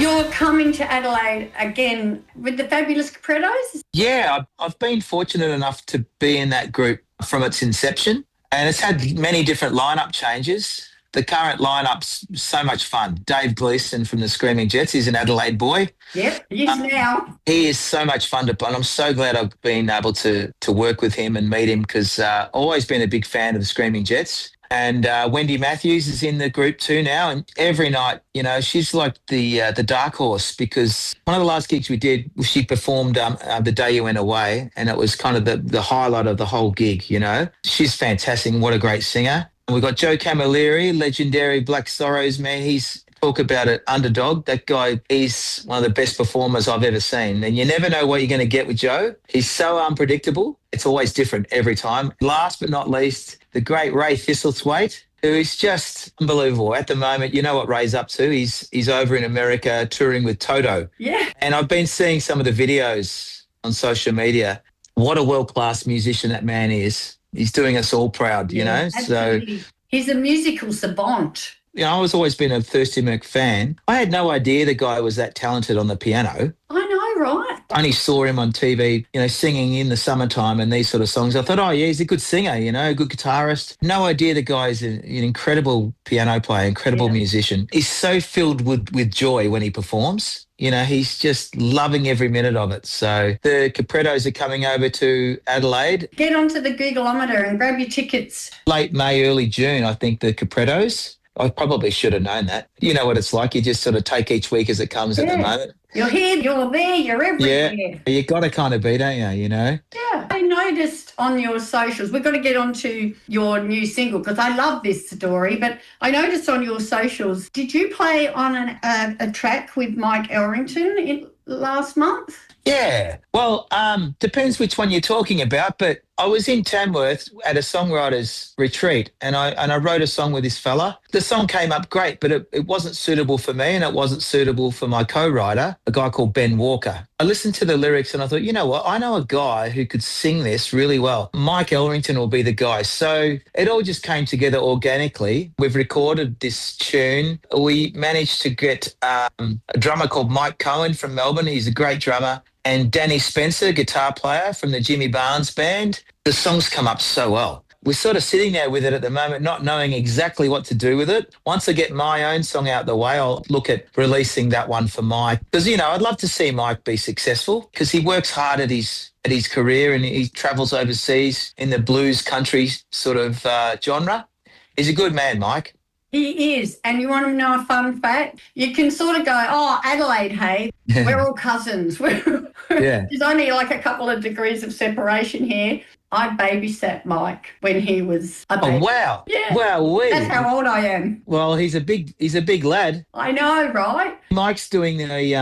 You're coming to Adelaide again with the Fabulous Caprettos? Yeah, I've been fortunate enough to be in that group from its inception, and it's had many different lineup changes. The current lineup's so much fun. Dave Gleeson from the Screaming Jets is an Adelaide boy. Yep, he is now. He is so much fun to play, and I'm so glad I've been able to work with him and meet him because I've always been a big fan of the Screaming Jets. And Wendy Matthews is in the group too now, and every night, you know, she's like the dark horse because one of the last gigs we did, she performed The Day You Went Away, and it was kind of the highlight of the whole gig, you know. She's fantastic and what a great singer. And we've got Joe Camilleri, legendary Black Sorrows, man. He's talk about an underdog. That guy, he's one of the best performers I've ever seen. And you never know what you're going to get with Joe. He's so unpredictable. It's always different every time. Last but not least, the great Ray Thistlethwaite, who is just unbelievable. At the moment, you know what Ray's up to. He's over in America touring with Toto. Yeah. And I've been seeing some of the videos on social media. What a world-class musician that man is. He's doing us all proud, you know. Absolutely. So he's a musical savant. You know, I was always been a Thirsty Mac fan. I had no idea the guy was that talented on the piano. I know, right? I only saw him on TV, you know, singing In the Summertime and these sort of songs. I thought, oh, yeah, he's a good singer, you know, a good guitarist. No idea the guy's an incredible piano player, incredible musician. He's so filled with joy when he performs. You know, he's just loving every minute of it. So the Caprettos are coming over to Adelaide. Get onto the Googleometer and grab your tickets. Late May, early June, I think, the Caprettos. I probably should have known that. You know what it's like. You just sort of take each week as it comes at the moment. You're here, you're there, you're everywhere. Yeah, you got to kind of be, don't you, you know? Yeah. I noticed on your socials, we've got to get onto your new single because I love this story, but I noticed on your socials, did you play on a track with Mike Elrington last month? Yeah. Well, depends which one you're talking about, but I was in Tamworth at a songwriters retreat and I wrote a song with this fella. The song came up great, but it wasn't suitable for me and it wasn't suitable for my co-writer, a guy called Ben Walker. I listened to the lyrics and I thought, you know what? I know a guy who could sing this really well. Mike Elrington will be the guy. So it all just came together organically. We've recorded this tune. We managed to get a drummer called Mike Cohen from Melbourne. He's a great drummer. And Danny Spencer, guitar player from the Jimmy Barnes Band. The song's come up so well. We're sort of sitting there with it at the moment, not knowing exactly what to do with it. Once I get my own song out the way, I'll look at releasing that one for Mike. Because, you know, I'd love to see Mike be successful because he works hard at his career and he travels overseas in the blues country sort of genre. He's a good man, Mike. He is. And you want to know a fun fact? You can sort of go, oh, Adelaide, hey, we're all cousins. There's only like a couple of degrees of separation here. I babysat Mike when he was a baby. Oh, wow. Yeah. Wow. That's how old I am. Well, he's a big lad. I know, right? Mike's doing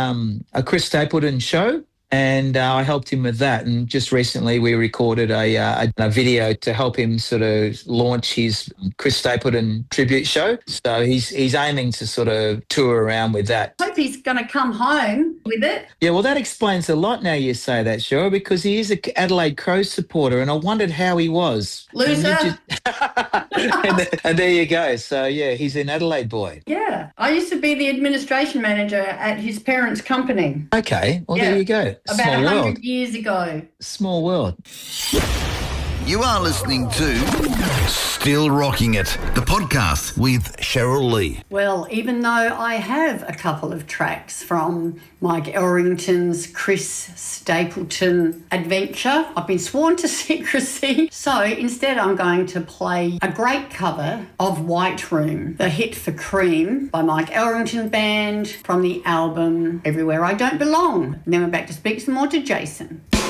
a Chris Stapleton show. And I helped him with that. And just recently we recorded a video to help him sort of launch his Chris Stapleton tribute show. So he's aiming to sort of tour around with that. I hope he's going to come home with it. Yeah, well, that explains a lot now you say that, Cheryl, because he is an Adelaide Crows supporter and I wondered how he was. Loser. And there you go. So, yeah, he's an Adelaide boy. Yeah. I used to be the administration manager at his parents' company. Okay. Well, there you go. About 100 years ago. Small world. You are listening to Still Rocking It, the podcast with Cheryl Lee. Well, even though I have a couple of tracks from Mike Elrington's Chris Stapleton adventure, I've been sworn to secrecy. So instead I'm going to play a great cover of White Room, the hit for Cream by Mike Elrington Band from the album Everywhere I Don't Belong. And then we're back to speak some more to Jason.